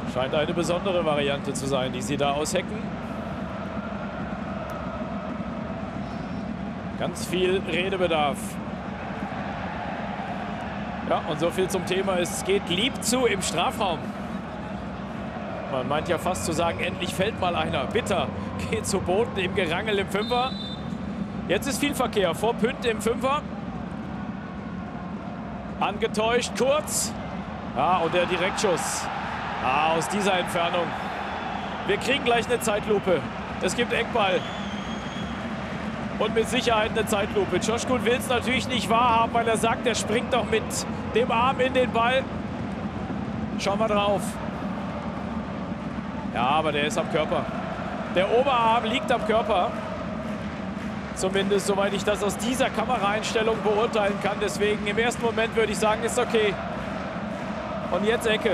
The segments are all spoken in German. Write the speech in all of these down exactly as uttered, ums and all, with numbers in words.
Scheint eine besondere Variante zu sein, die sie da aushecken. Ganz viel Redebedarf. Ja, und so viel zum Thema, es geht lieb zu im Strafraum. Man meint ja fast zu sagen, endlich fällt mal einer. Bitter geht zu Boden im Gerangel im Fünfer. Jetzt ist viel Verkehr vor Pünd im Fünfer. Angetäuscht, kurz. Ah, und der Direktschuss. Ah, aus dieser Entfernung. Wir kriegen gleich eine Zeitlupe. Es gibt Eckball. Und mit Sicherheit eine Zeitlupe. Çoşkun will es natürlich nicht wahrhaben, weil er sagt, er springt doch mit dem Arm in den Ball. Schauen wir drauf. Ja, aber der ist am Körper. Der Oberarm liegt am Körper. Zumindest, soweit ich das aus dieser Kameraeinstellung beurteilen kann. Deswegen im ersten Moment würde ich sagen, ist okay. Und jetzt Ecke.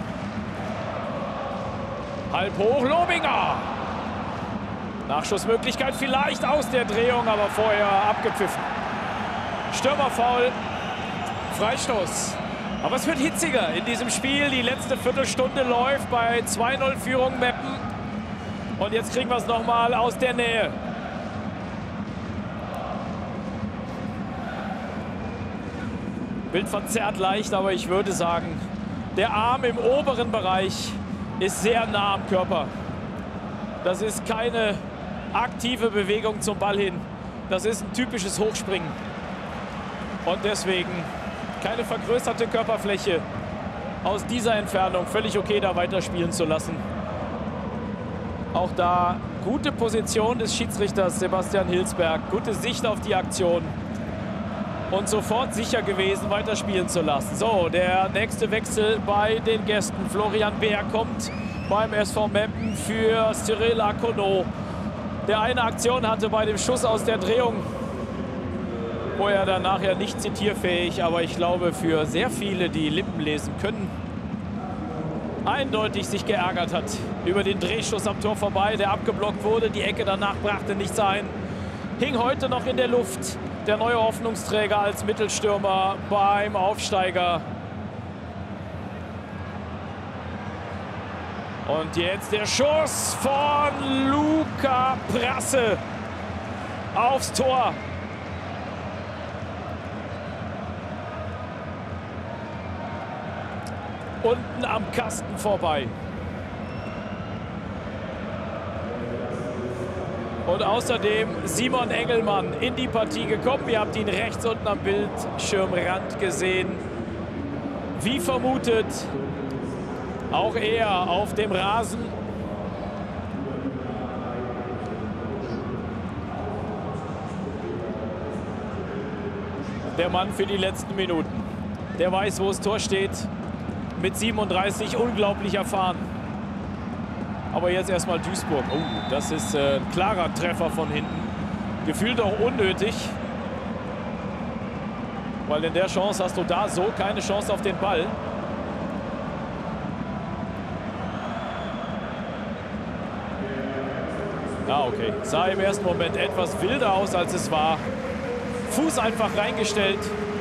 Halb hoch, Lobinger. Nachschussmöglichkeit vielleicht aus der Drehung, aber vorher abgepfiffen. Stürmerfoul, Freistoß. Aber es wird hitziger in diesem Spiel. Die letzte Viertelstunde läuft bei zwei null Führung Meppen. Und jetzt kriegen wir es nochmal aus der Nähe. Bild verzerrt leicht, aber ich würde sagen, der Arm im oberen Bereich ist sehr nah am Körper. Das ist keine aktive Bewegung zum Ball hin. Das ist ein typisches Hochspringen. Und deswegen keine vergrößerte Körperfläche. Aus dieser Entfernung völlig okay, da weiterspielen zu lassen. Auch da gute Position des Schiedsrichters Sebastian Hilsberg. Gute Sicht auf die Aktion. Und sofort sicher gewesen, weiterspielen zu lassen. So, der nächste Wechsel bei den Gästen. Florian Beer kommt beim S V Meppen für Cyril Akono. Der eine Aktion hatte bei dem Schuss aus der Drehung, wo er dann nachher nicht zitierfähig, aber ich glaube für sehr viele, die Lippen lesen können, eindeutig sich geärgert hat über den Drehschuss am Tor vorbei, der abgeblockt wurde. Die Ecke danach brachte nichts ein. Hing heute noch in der Luft. Der neue Hoffnungsträger als Mittelstürmer beim Aufsteiger. Und jetzt der Schuss von Luca Prasse aufs Tor. Unten am Kasten vorbei. Und außerdem Simon Engelmann in die Partie gekommen. Ihr habt ihn rechts unten am Bildschirmrand gesehen. Wie vermutet, auch er auf dem Rasen. Der Mann für die letzten Minuten. Der weiß, wo das Tor steht. Mit siebenunddreißig unglaublich erfahren. Aber jetzt erstmal Duisburg. Oh, das ist äh, ein klarer Treffer von hinten. Gefühlt auch unnötig. Weil in der Chance hast du da so keine Chance auf den Ball. Ja, okay. Sah im ersten Moment etwas wilder aus, als es war. Fuß einfach reingestellt.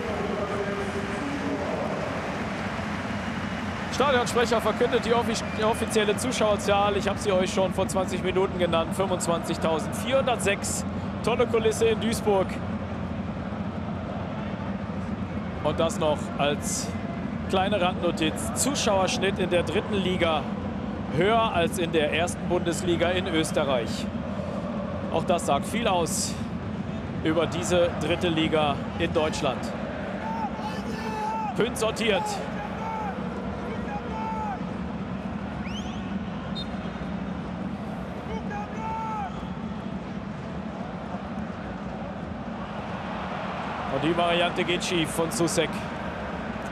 Stadionsprecher verkündet die, offiz die offizielle Zuschauerzahl. Ich habe sie euch schon vor zwanzig Minuten genannt. fünfundzwanzigtausendvierhundertsechs. Tolle Kulisse in Duisburg. Und das noch als kleine Randnotiz. Zuschauerschnitt in der dritten Liga höher als in der ersten Bundesliga in Österreich. Auch das sagt viel aus über diese dritte Liga in Deutschland. Pünd sortiert. Und die Variante geht schief von Susek.